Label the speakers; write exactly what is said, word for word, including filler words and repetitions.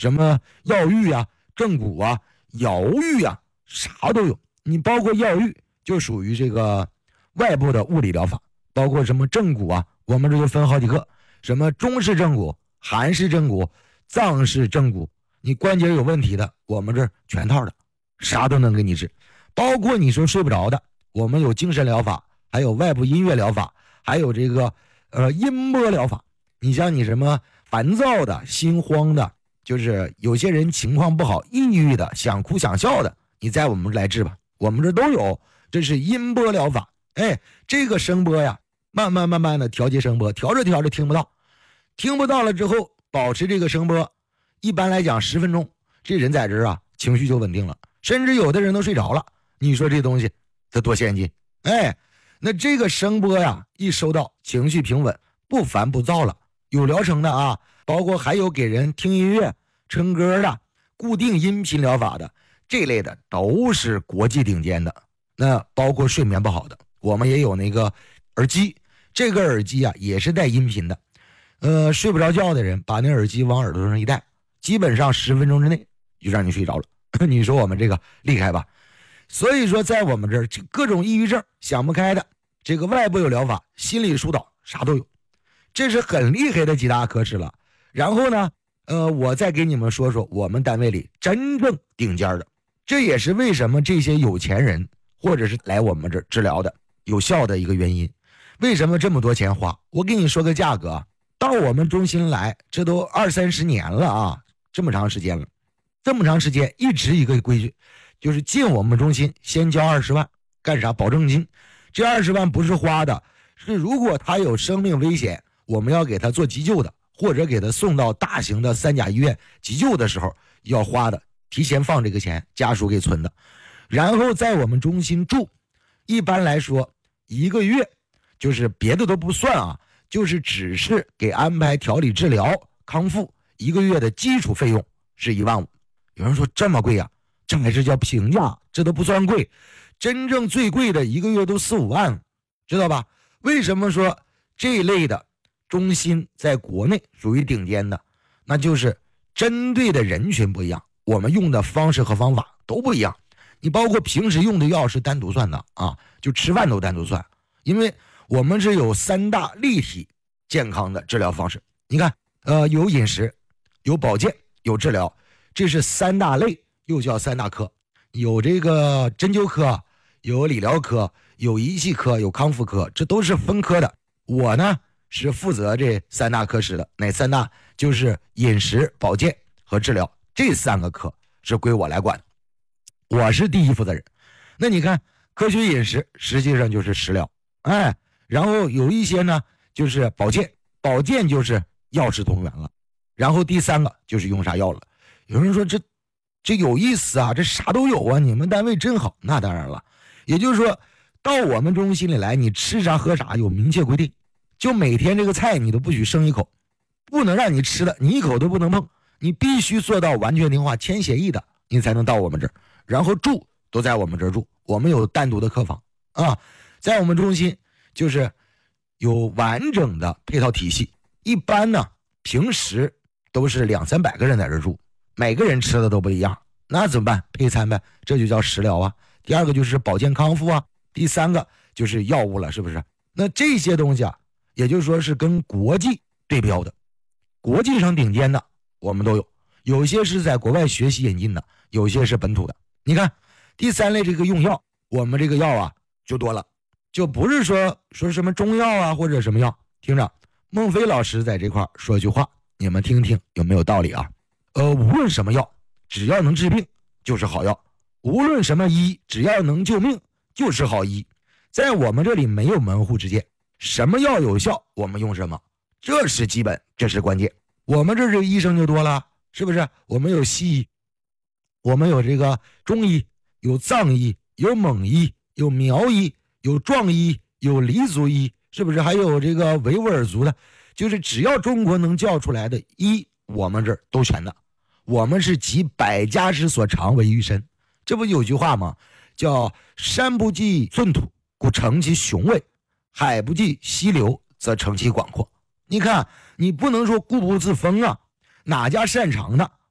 Speaker 1: 什么药浴啊、正骨啊、瑶浴啊，啥都有。你包括药浴就属于这个外部的物理疗法，包括什么正骨啊，我们这就分好几个，什么中式正骨、韩式正骨、藏式正骨，你关节有问题的，我们这全套的，啥都能给你治。包括你说睡不着的，我们有精神疗法，还有外部音乐疗法，还有这个呃音波疗法。你像你什么烦躁的、心慌的，就是有些人情况不好、抑郁的、想哭想笑的，你在我们来治吧，我们这都有。这是音波疗法，哎，这个声波呀，慢慢慢慢的调节声波，调着调着听不到，听不到了之后，保持这个声波，一般来讲十分钟，这人在这儿啊，情绪就稳定了，甚至有的人都睡着了。你说这东西它多先进？哎，那这个声波呀，一收到，情绪平稳，不烦不躁了。有疗程的啊，包括还有给人听音乐、唱歌的、固定音频疗法的，这类的都是国际顶尖的。那包括睡眠不好的，我们也有那个耳机，这个耳机啊也是带音频的。呃，睡不着觉的人把那耳机往耳朵上一戴，基本上十分钟之内就让你睡着了。你说我们这个厉害吧？所以说在我们这儿，各种抑郁症、想不开的，这个外部有疗法，心理疏导啥都有，这是很厉害的几大科室了。然后呢，呃，我再给你们说说我们单位里真正顶尖的，这也是为什么这些有钱人或者是来我们这儿治疗的有效的一个原因。为什么这么多钱花？我给你说个价格，到我们中心来，这都二三十年了啊，这么长时间了，这么长时间一直一个规矩，就是进我们中心先交二十万，干啥？保证金。这二十万不是花的，是如果他有生命危险，我们要给他做急救的，或者给他送到大型的三甲医院急救的时候要花的，提前放这个钱，家属给存的。然后在我们中心住，一般来说一个月，就是别的都不算啊，就是只是给安排调理治疗康复，一个月的基础费用是一万五。有人说这么贵啊？这还是叫平价，这都不算贵，真正最贵的一个月都四五万，知道吧？为什么说这一类的中心在国内属于顶尖的？那就是针对的人群不一样，我们用的方式和方法都不一样。你包括平时用的药是单独算的啊，就吃饭都单独算，因为我们是有三大立体健康的治疗方式。你看，呃，有饮食，有保健，有治疗，这是三大类，又叫三大科。有这个针灸科，有理疗科，有仪器科，有康复科，这都是分科的。我呢是负责这三大科室的，哪三大？就是饮食、保健和治疗，这三个科是归我来管的，我是第一负责人。那你看，科学饮食实际上就是食疗，哎，然后有一些呢就是保健，保健就是药食同源了，然后第三个就是用啥药了。有人说这这有意思啊，这啥都有啊，你们单位真好。那当然了，也就是说到我们中心里来，你吃啥喝啥有明确规定，就每天这个菜你都不许剩一口，不能让你吃的你一口都不能碰，你必须做到完全听话，签协议的你才能到我们这儿。然后住都在我们这儿住，我们有单独的客房啊，在我们中心就是有完整的配套体系。一般呢平时都是两三百个人在这儿住，每个人吃的都不一样，那怎么办？配餐呗，这就叫食疗啊。第二个就是保健康复啊，第三个就是药物了，是不是？那这些东西啊，也就是说是跟国际对标的，国际上顶尖的我们都有，有些是在国外学习引进的，有些是本土的。你看第三类这个用药，我们这个药啊就多了，就不是说说什么中药啊或者什么药。听着，孟非老师在这块说一句话，你们听听有没有道理啊？呃，无论什么药，只要能治病就是好药，无论什么医，只要能救命就是好医。在我们这里没有门户之见，什么药有效我们用什么，这是基本，这是关键。我们这是医生就多了，是不是？我们有西医，我们有这个中医，有藏医，有蒙医，有苗医，有壮医，有黎族医，是不是？还有这个维吾尔族的，就是只要中国能叫出来的医，我们这儿都全的。我们是集百家之所长为一身，这不有句话吗？叫山不计寸土，故成其雄伟；海不计溪流，则成其广阔。你看，你不能说固步自封啊，哪家擅长的